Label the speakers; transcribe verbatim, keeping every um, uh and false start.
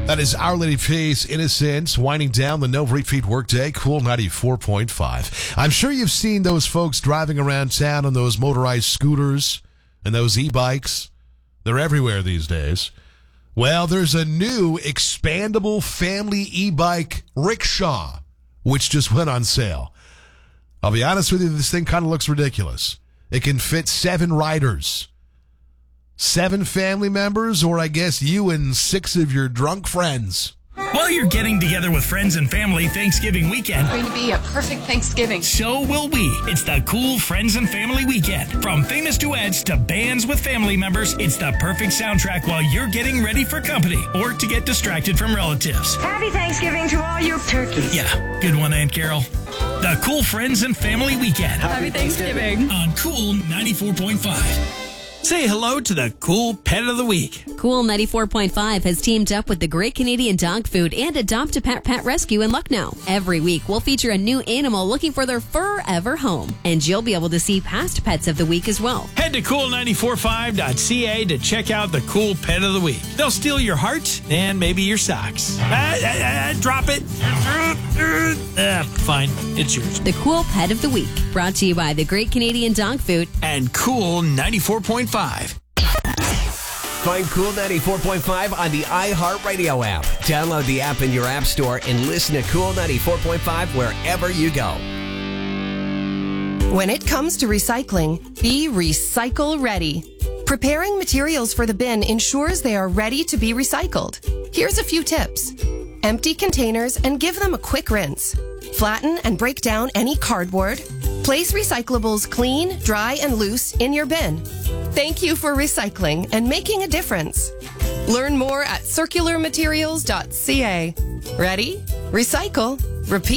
Speaker 1: That is Our Lady of Peace, Innocence, winding down the no repeat workday, Cool ninety-four point five. I'm sure you've seen those folks driving around town on those motorized scooters and those e-bikes. They're everywhere these days. Well, there's a new expandable family e-bike rickshaw, which just went on sale. I'll be honest with you, this thing kind of looks ridiculous. It can fit seven riders. Seven family members, or I guess you and six of your drunk friends.
Speaker 2: While you're getting together with friends and family Thanksgiving weekend,
Speaker 3: It's going to be a perfect Thanksgiving.
Speaker 2: so will we. It's the Cool Friends and Family Weekend. From famous duets to bands with family members, it's the perfect soundtrack while you're getting ready for company or to get distracted from relatives.
Speaker 4: Happy Thanksgiving to all you turkeys.
Speaker 2: Yeah, good one, Aunt Carol. The Cool Friends and Family Weekend
Speaker 3: Happy Thanksgiving.
Speaker 2: on Cool ninety-four point five. Say hello to the Cool Pet of the Week.
Speaker 5: Cool ninety-four point five has teamed up with the Great Canadian Dog Food and Adopt a Pet Pet Rescue in Lucknow. Every week, we'll feature a new animal looking for their forever home. And you'll be able to see past pets of the week as well.
Speaker 2: Head to cool nine four five dot c a to check out the Cool Pet of the Week. They'll steal your heart and maybe your socks. Ah, ah, ah, drop it. Ah, fine, it's yours.
Speaker 5: The Cool Pet of the Week, brought to you by the Great Canadian Dog Food
Speaker 2: And Cool ninety-four point five.
Speaker 6: Find Cool ninety-four point five on the iHeartRadio app. Download the app in your app store and listen to Cool ninety-four point five wherever you go.
Speaker 7: When it comes to recycling, be recycle ready. Preparing materials for the bin ensures they are ready to be recycled. Here's a few tips. Empty containers and give them a quick rinse. Flatten and break down any cardboard. Place recyclables clean, dry, and loose in your bin. Thank you for recycling and making a difference. Learn more at circular materials dot c a. Ready? Recycle. Repeat.